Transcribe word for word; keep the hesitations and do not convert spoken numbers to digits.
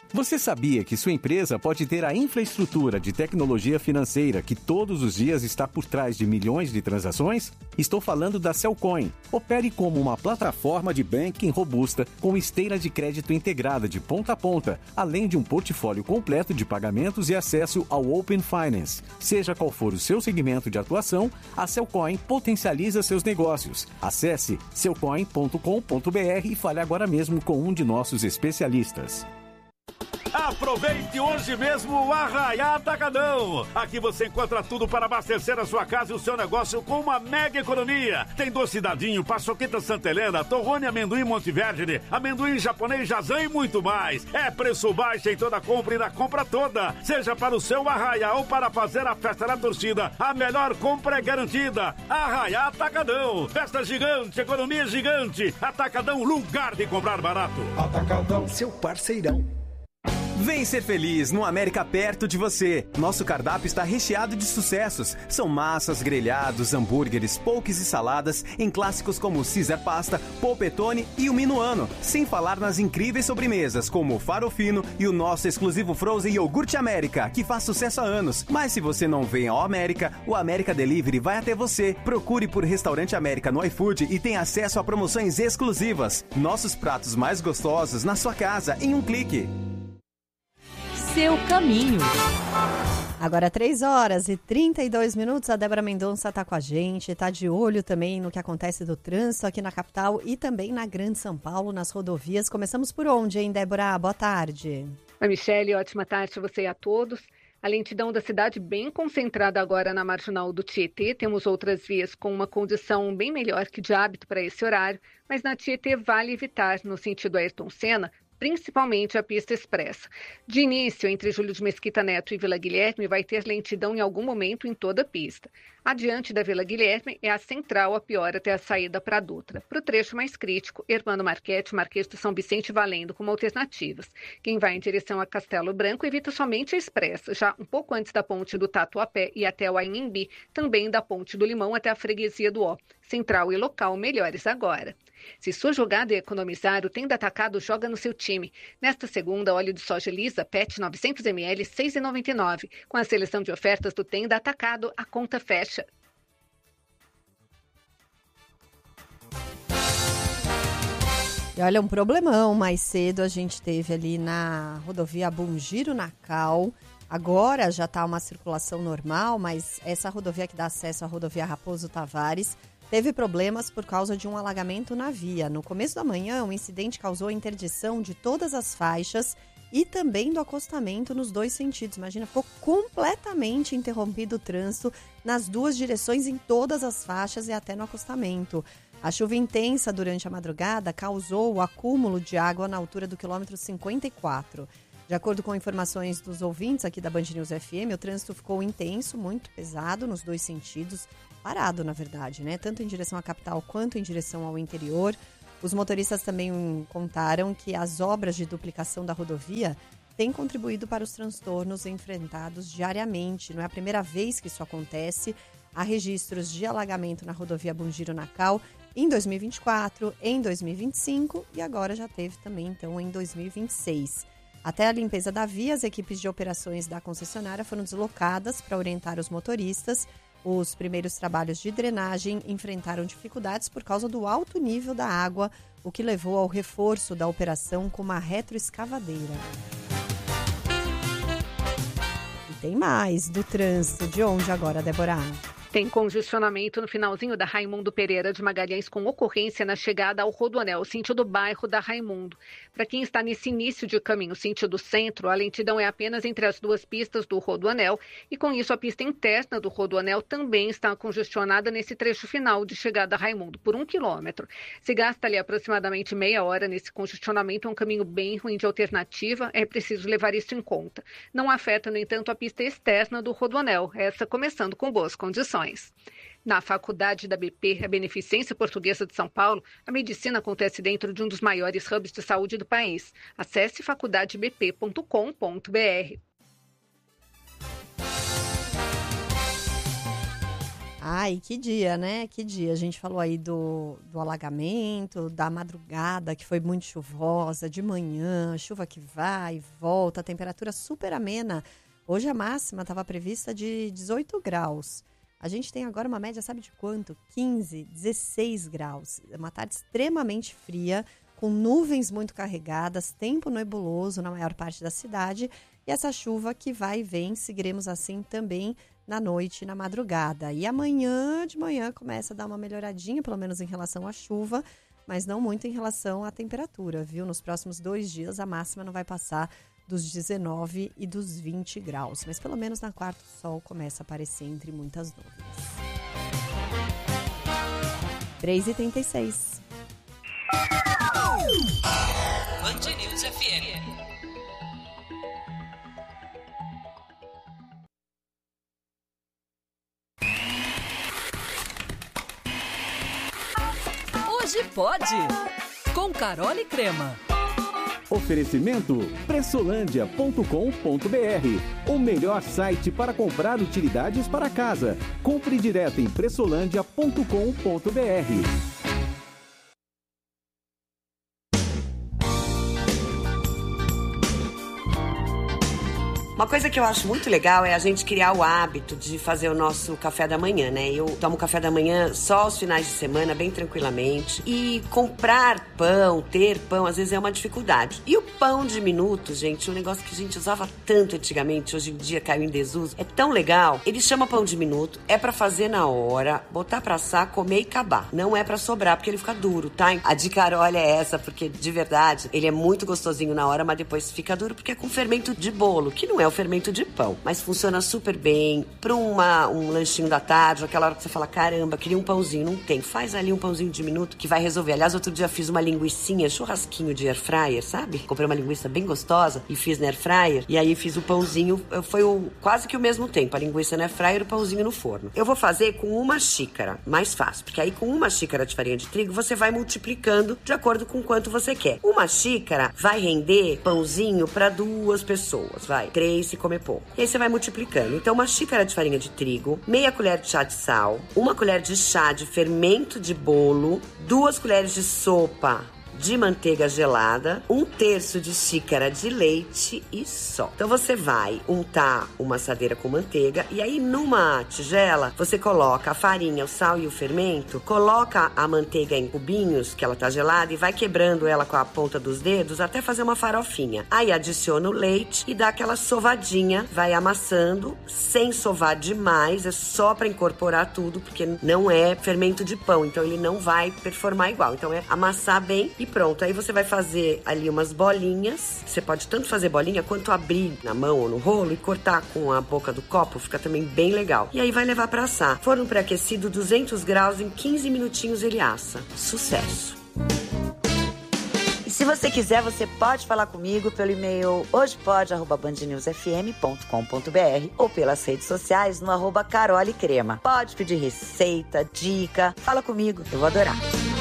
Você sabia que sua empresa pode ter a infraestrutura de tecnologia financeira que todos os dias está por trás de milhões de transações? Estou falando da Cellcoin. Opere como uma plataforma de banking robusta com esteira de crédito integrada de ponta a ponta, além de um portfólio completo de pagamentos e acesso ao Open Finance. Seja qual for o seu segmento de atuação, a Cellcoin potencializa seus negócios. Acesse cellcoin ponto com ponto b r e fale agora mesmo com um de nossos especialistas. Aproveite hoje mesmo o Arraiá Atacadão. Aqui você encontra tudo para abastecer a sua casa e o seu negócio com uma mega economia. Tem doce dadinho, paçoquita Santa Helena, torrone amendoim Montiverde, amendoim japonês Jazan e muito mais. É preço baixo em toda compra e na compra toda. Seja para o seu Arraiá ou para fazer a festa da torcida, a melhor compra é garantida. Arraiá Atacadão. Festa gigante, economia gigante. Atacadão, lugar de comprar barato. Atacadão, seu parceirão. Vem ser feliz no América perto de você. Nosso cardápio está recheado de sucessos. São massas, grelhados, hambúrgueres, poques e saladas em clássicos como Caesar Pasta, Polpettone e o Minuano. Sem falar nas incríveis sobremesas como o Farofino e o nosso exclusivo Frozen Iogurte América, que faz sucesso há anos. Mas se você não vem ao América, o América Delivery vai até você. Procure por Restaurante América no iFood e tenha acesso a promoções exclusivas. Nossos pratos mais gostosos na sua casa em um clique. Seu caminho. Agora três horas e trinta e dois minutos, a Débora Mendonça está com a gente, está de olho também no que acontece do trânsito aqui na capital e também na Grande São Paulo, nas rodovias. Começamos por onde, hein, Débora? Boa tarde. Oi, Michele, ótima tarde a você e a todos. A lentidão da cidade bem concentrada agora na Marginal do Tietê. Temos outras vias com uma condição bem melhor que de hábito para esse horário, mas na Tietê vale evitar, no sentido Ayrton Senna, principalmente a pista expressa. De início, entre Júlio de Mesquita Neto e Vila Guilherme, vai ter lentidão em algum momento em toda a pista. Adiante da Vila Guilherme, é a central a pior até a saída para a Dutra. Para o trecho mais crítico, Hermano Marchetti, Marquês de São Vicente valendo como alternativas. Quem vai em direção a Castelo Branco evita somente a expressa, já um pouco antes da ponte do Tatuapé e até o Anhembi, também da ponte do Limão até a freguesia do Ó. Central e local melhores agora. Se sua jogada é economizar, o Tenda Atacado joga no seu time. Nesta segunda, óleo de soja lisa, P E T novecentos mililitros, seis reais e noventa e nove centavos. Com a seleção de ofertas do Tenda Atacado, a conta fecha. E olha, um problemão mais cedo a gente teve ali na rodovia Bugiro-Nacal. Agora já está uma circulação normal, mas essa rodovia que dá acesso à rodovia Raposo Tavares teve problemas por causa de um alagamento na via. No começo da manhã, o incidente causou interdição de todas as faixas e também do acostamento nos dois sentidos. Imagina, ficou completamente interrompido o trânsito nas duas direções, em todas as faixas e até no acostamento. A chuva intensa durante a madrugada causou o acúmulo de água na altura do quilômetro cinquenta e quatro. De acordo com informações dos ouvintes aqui da Band News F M, o trânsito ficou intenso, muito pesado nos dois sentidos, parado na verdade, né? Tanto em direção à capital quanto em direção ao interior. Os motoristas também contaram que as obras de duplicação da rodovia têm contribuído para os transtornos enfrentados diariamente. Não é a primeira vez que isso acontece. Há registros de alagamento na rodovia Bugiro-Nacal em dois mil e vinte e quatro, em dois mil e vinte e cinco e agora já teve também então em dois mil e vinte e seis. Até a limpeza da via, as equipes de operações da concessionária foram deslocadas para orientar os motoristas. Os primeiros trabalhos de drenagem enfrentaram dificuldades por causa do alto nível da água, o que levou ao reforço da operação com uma retroescavadeira. E tem mais do trânsito. De onde agora, Débora? Tem congestionamento no finalzinho da Raimundo Pereira de Magalhães, com ocorrência na chegada ao Rodoanel, sentido bairro da Raimundo. Para quem está nesse início de caminho, sentido centro, a lentidão é apenas entre as duas pistas do Rodoanel e, com isso, a pista interna do Rodoanel também está congestionada nesse trecho final de chegada a Raimundo, por um quilômetro. Se gasta ali aproximadamente meia hora nesse congestionamento, é um caminho bem ruim de alternativa, é preciso levar isso em conta. Não afeta, no entanto, a pista externa do Rodoanel, essa começando com boas condições. Na Faculdade da B P, a Beneficência Portuguesa de São Paulo, a medicina acontece dentro de um dos maiores hubs de saúde do país. Acesse faculdade b p ponto com ponto b r. Ai, que dia, né? Que dia. A gente falou aí do, do alagamento, da madrugada, que foi muito chuvosa, de manhã, chuva que vai e volta, temperatura super amena. Hoje a máxima estava prevista de dezoito graus. A gente tem agora uma média, sabe de quanto? quinze, dezesseis graus. É uma tarde extremamente fria, com nuvens muito carregadas, tempo nebuloso na maior parte da cidade. E essa chuva que vai e vem, seguiremos assim também na noite e na madrugada. E amanhã de manhã começa a dar uma melhoradinha, pelo menos em relação à chuva, mas não muito em relação à temperatura, viu? Nos próximos dois dias a máxima não vai passar dos dezenove e dos vinte graus. Mas pelo menos na quarta o sol começa a aparecer entre muitas nuvens. três e trinta e seis. Band News F M. Hoje pode, com Carol e Crema. Oferecimento pressolândia ponto com ponto b r, o melhor site para comprar utilidades para casa. Compre direto em pressolândia ponto com ponto b r. Uma coisa que eu acho muito legal é a gente criar o hábito de fazer o nosso café da manhã, né? Eu tomo café da manhã só aos finais de semana, bem tranquilamente. E comprar pão, ter pão, às vezes é uma dificuldade. E o pão de minuto, gente, um negócio que a gente usava tanto antigamente, hoje em dia caiu em desuso, é tão legal. Ele chama pão de minuto, é pra fazer na hora, botar pra assar, comer e acabar. Não é pra sobrar, porque ele fica duro, tá? A de Carol é essa, porque de verdade, ele é muito gostosinho na hora, mas depois fica duro, porque é com fermento de bolo, que não é o fermento de pão, mas funciona super bem para uma um lanchinho da tarde, aquela hora que você fala, caramba, queria um pãozinho, não tem, faz ali um pãozinho de minuto que vai resolver. Aliás, outro dia fiz uma linguicinha, churrasquinho de air fryer, sabe? Comprei uma linguiça bem gostosa e fiz na air fryer, e aí fiz o pãozinho, foi o, quase que o mesmo tempo, a linguiça na air fryer e o pãozinho no forno. Eu vou fazer com uma xícara, mais fácil, porque aí com uma xícara de farinha de trigo, você vai multiplicando de acordo com quanto você quer. Uma xícara vai render pãozinho para duas pessoas, vai, três se comer pouco. E aí você vai multiplicando. Então, uma xícara de farinha de trigo, meia colher de chá de sal, uma colher de chá de fermento de bolo, duas colheres de sopa de manteiga gelada, um terço de xícara de leite e só. Então você vai untar uma assadeira com manteiga e aí numa tigela você coloca a farinha, o sal e o fermento, coloca a manteiga em cubinhos, que ela tá gelada, e vai quebrando ela com a ponta dos dedos até fazer uma farofinha. Aí adiciona o leite e dá aquela sovadinha, vai amassando, sem sovar demais, é só para incorporar tudo, porque não é fermento de pão, então ele não vai performar igual. Então é amassar bem e pronto. Aí você vai fazer ali umas bolinhas. Você pode tanto fazer bolinha quanto abrir na mão ou no rolo e cortar com a boca do copo. Fica também bem legal. E aí vai levar para assar. Forno pré-aquecido, duzentos graus, em quinze minutinhos ele assa. Sucesso! E se você quiser, você pode falar comigo pelo e-mail hojepode arroba band news f m ponto com ponto b r ou pelas redes sociais no arroba Carol e Crema. Pode pedir receita, dica, fala comigo, eu vou adorar.